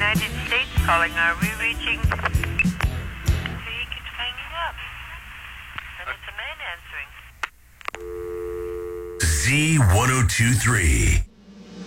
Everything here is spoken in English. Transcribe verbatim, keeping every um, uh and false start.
United States calling. Are we reaching? He keeps hanging up. And it's a man answering. Z one oh two three.